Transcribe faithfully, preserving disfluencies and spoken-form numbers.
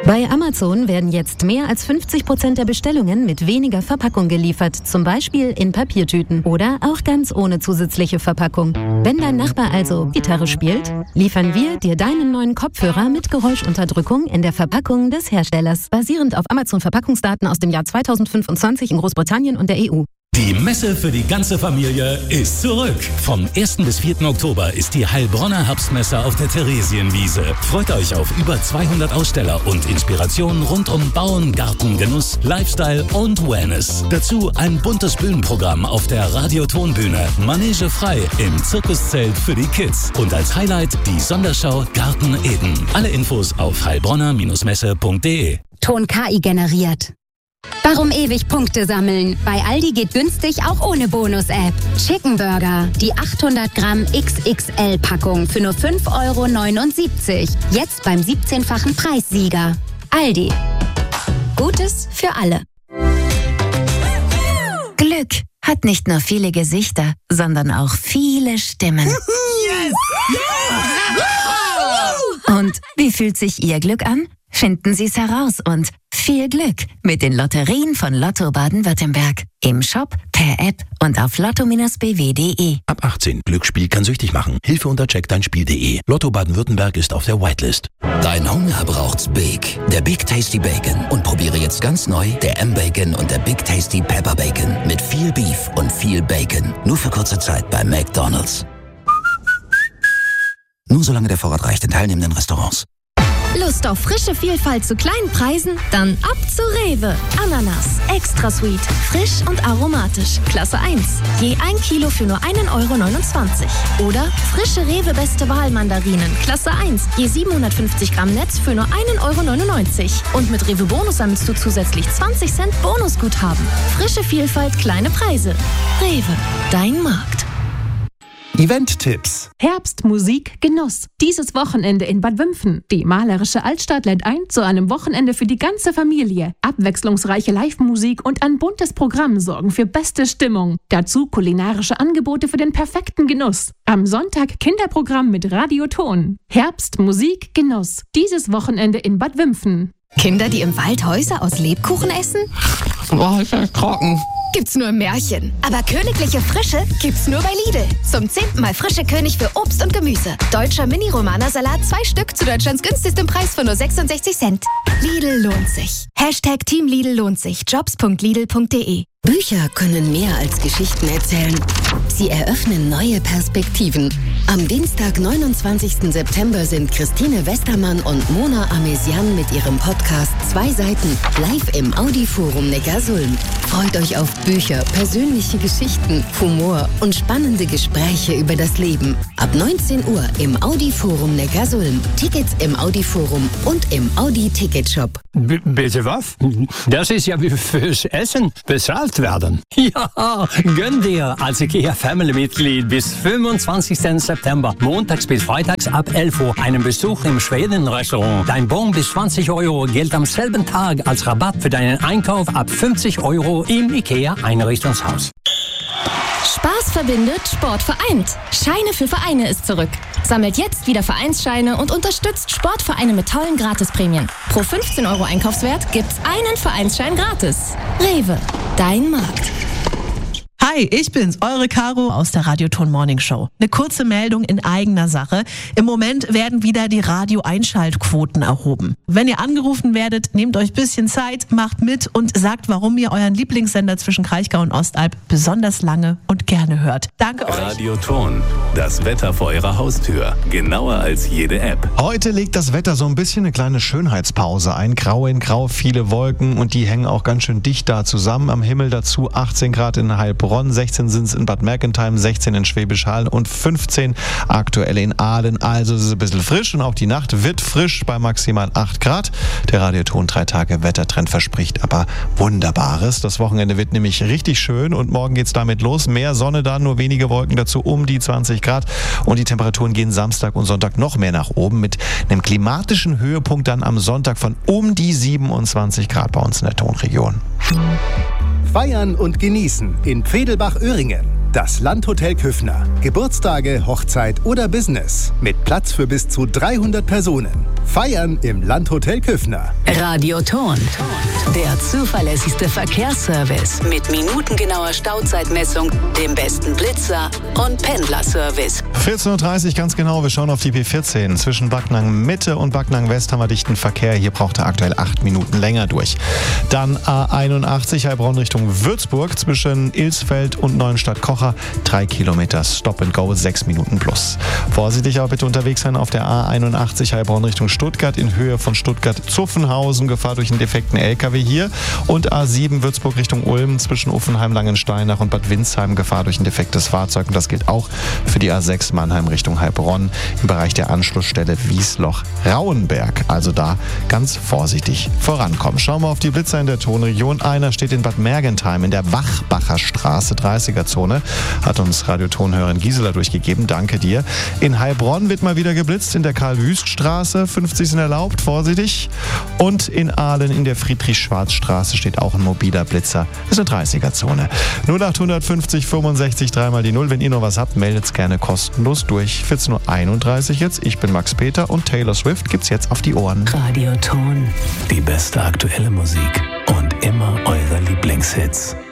Bei Amazon werden jetzt mehr als fünfzig Prozent der Bestellungen mit weniger Verpackung geliefert, zum Beispiel in Papiertüten oder auch ganz ohne zusätzliche Verpackung. Wenn dein Nachbar also Gitarre spielt, liefern wir dir deinen neuen Kopfhörer mit Geräuschunterdrückung in der Verpackung des Herstellers, basierend auf Amazon-Verpackungsdaten aus dem Jahr zweitausendfünfundzwanzig in Großbritannien und der E U. Die Messe für die ganze Familie ist zurück. Vom ersten bis vierten Oktober ist die Heilbronner Herbstmesse auf der Theresienwiese. Freut euch auf über zweihundert Aussteller und Inspirationen rund um Bauen, Garten, Genuss, Lifestyle und Wellness. Dazu ein buntes Bühnenprogramm auf der Radiotonbühne, Manege frei im Zirkuszelt für die Kids und als Highlight die Sonderschau Garten Eden. Alle Infos auf heilbronner Messe punkt de. Ton K I generiert. Warum ewig Punkte sammeln? Bei Aldi geht günstig auch ohne Bonus-App. Chicken Burger, die achthundert Gramm X X L-Packung für nur fünf Euro neunundsiebzig. Jetzt beim siebzehnfachen Preissieger. Aldi. Gutes für alle. Glück hat nicht nur viele Gesichter, sondern auch viele Stimmen. Yes! Yeah! Und wie fühlt sich Ihr Glück an? Finden Sie es heraus und viel Glück mit den Lotterien von Lotto Baden-Württemberg. Im Shop, per App und auf lotto Bindestrich b w punkt de. Ab achtzehn. Glücksspiel kann süchtig machen. Hilfe unter check dein spiel punkt de. Lotto Baden-Württemberg ist auf der Whitelist. Dein Hunger braucht's Big. Der Big Tasty Bacon. Und probiere jetzt ganz neu der M-Bacon und der Big Tasty Pepper Bacon. Mit viel Beef und viel Bacon. Nur für kurze Zeit bei McDonald's. Nur solange der Vorrat reicht in teilnehmenden Restaurants. Lust auf frische Vielfalt zu kleinen Preisen? Dann ab zu Rewe. Ananas, extra sweet, frisch und aromatisch. Klasse eins. Je ein Kilo für nur einen Euro neunundzwanzig. Oder frische Rewe Beste Wahl Mandarinen. Klasse eins. Je siebenhundertfünfzig Gramm Netz für nur einen Euro neunundneunzig. Und mit Rewe Bonus sammelst du zusätzlich zwanzig Cent Bonusguthaben. Frische Vielfalt, kleine Preise. Rewe, dein Markt. Event-Tipps. Herbst, Musik, Genuss. Dieses Wochenende in Bad Wimpfen. Die malerische Altstadt lädt ein zu einem Wochenende für die ganze Familie. Abwechslungsreiche Live-Musik und ein buntes Programm sorgen für beste Stimmung. Dazu kulinarische Angebote für den perfekten Genuss. Am Sonntag Kinderprogramm mit Radioton. Herbst, Musik, Genuss. Dieses Wochenende in Bad Wimpfen. Kinder, die im Wald Häuser aus Lebkuchen essen? Boah, ist ja trocken. Gibt's nur im Märchen. Aber königliche Frische gibt's nur bei Lidl. Zum zehnten Mal frische König für Obst und Gemüse. Deutscher Mini-Romana-Salat, zwei Stück zu Deutschlands günstigstem Preis von nur sechsundsechzig Cent. Lidl lohnt sich. Hashtag Team Lidl lohnt sich. jobs punkt lidl punkt de. Bücher können mehr als Geschichten erzählen. Sie eröffnen neue Perspektiven. Am Dienstag, neunundzwanzigsten September sind Christine Westermann und Mona Amesian mit ihrem Podcast Zwei Seiten live im Audi-Forum Neckarsulm. Freut euch auf Bücher, persönliche Geschichten, Humor und spannende Gespräche über das Leben. Ab neunzehn Uhr im Audi-Forum Neckarsulm. Tickets im Audi-Forum und im Audi-Ticketshop. B- bitte was? Das ist ja wie fürs Essen bezahlt werden. Ja, gönn dir als IKEA-Family-Mitglied bis fünfundzwanzigsten September, montags bis freitags ab elf Uhr, einen Besuch im Schweden-Restaurant. Dein Bon bis zwanzig Euro gilt am selben Tag als Rabatt für deinen Einkauf ab fünfzig Euro im IKEA-Einrichtungshaus. Spaß verbindet, Sport vereint. Scheine für Vereine ist zurück. Sammelt jetzt wieder Vereinsscheine und unterstützt Sportvereine mit tollen Gratisprämien. Pro fünfzehn Euro Einkaufswert gibt's einen Vereinsschein gratis. Rewe, dein Markt. Hi, ich bin's, eure Caro aus der Radioton Morning Show. Eine kurze Meldung in eigener Sache. Im Moment werden wieder die Radio-Einschaltquoten erhoben. Wenn ihr angerufen werdet, nehmt euch ein bisschen Zeit, macht mit und sagt, warum ihr euren Lieblingssender zwischen Kraichgau und Ostalb besonders lange und gerne hört. Danke euch. Radioton, das Wetter vor eurer Haustür. Genauer als jede App. Heute legt das Wetter so ein bisschen eine kleine Schönheitspause ein. Grau in Grau, viele Wolken und die hängen auch ganz schön dicht da zusammen. Am Himmel dazu achtzehn Grad in Heilbronn. sechzehn sind es in Bad Mergentheim, sechzehn in Schwäbisch Hall und fünfzehn aktuell in Aalen. Also es ist ein bisschen frisch und auch die Nacht wird frisch bei maximal acht Grad. Der Radioton drei Tage Wettertrend verspricht aber Wunderbares. Das Wochenende wird nämlich richtig schön und morgen geht's damit los. Mehr Sonne dann, nur wenige Wolken dazu, um die zwanzig Grad. Und die Temperaturen gehen Samstag und Sonntag noch mehr nach oben mit einem klimatischen Höhepunkt dann am Sonntag von um die siebenundzwanzig Grad bei uns in der Tonregion. Feiern und genießen in Pfedelbach-Öhringen. Das Landhotel Küffner. Geburtstage, Hochzeit oder Business. Mit Platz für bis zu dreihundert Personen. Feiern im Landhotel Küffner. Radioton. Der zuverlässigste Verkehrsservice mit minutengenauer Stauzeitmessung, dem besten Blitzer und Pendlerservice. vierzehn Uhr dreißig ganz genau, wir schauen auf die B vierzehn. Zwischen Backnang Mitte und Backnang West haben wir dichten Verkehr. Hier braucht er aktuell acht Minuten länger durch. Dann A einundachtzig Heilbronn Richtung Würzburg zwischen Ilsfeld und Neuenstadt-Kocher. Drei Kilometer Stop and Go, sechs Minuten plus. Vorsichtig aber bitte unterwegs sein auf der A einundachtzig Heilbronn Richtung Stuttgart in Höhe von Stuttgart-Zuffenhausen. Gefahr durch einen defekten L K W hier. Und A sieben Würzburg Richtung Ulm zwischen Uffenheim, Langensteinach und Bad Windsheim. Gefahr durch ein defektes Fahrzeug. Und das gilt auch für die A sechs Mannheim Richtung Heilbronn im Bereich der Anschlussstelle Wiesloch-Rauenberg. Also da ganz vorsichtig vorankommen. Schauen wir auf die Blitzer in der Tonregion. Einer steht in Bad Mergentheim in der Wachbacher Straße, dreißiger Zone. Hat uns Radiotonhörerin Gisela durchgegeben. Danke dir. In Heilbronn wird mal wieder geblitzt in der Karl-Wüst-Straße. fünfzig sind erlaubt, vorsichtig. Und in Aalen in der Friedrich-Schwarz-Straße steht auch ein mobiler Blitzer. Das ist eine dreißiger Zone. null acht fünfzig fünfundsechzig dreimal die null. Wenn ihr noch was habt, meldet es gerne kostenlos durch. vierzehn Uhr einunddreißig jetzt. Ich bin Max Peter und Taylor Swift gibt's jetzt auf die Ohren. Radioton. Die beste aktuelle Musik und immer eure Lieblingshits.